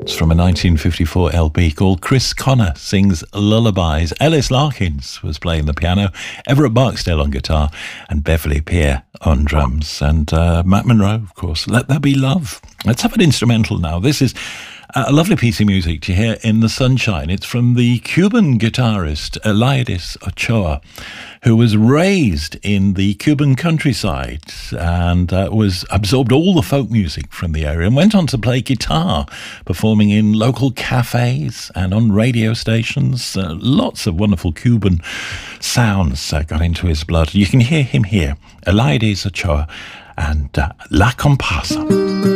It's from a 1954 LP called Chris Connor Sings Lullabies. Ellis Larkins was playing the piano, Everett Barksdale on guitar, and Beverly Peer on drums. And Matt Monro, of course, Let There Be Love. Let's have an instrumental now. This is a lovely piece of music to hear in the sunshine. It's from the Cuban guitarist Eliades Ochoa, who was raised in the Cuban countryside and was absorbed all the folk music from the area and went on to play guitar, performing in local cafes and on radio stations. Lots of wonderful Cuban sounds got into his blood. You can hear him here, Eliades Ochoa and La Comparsa.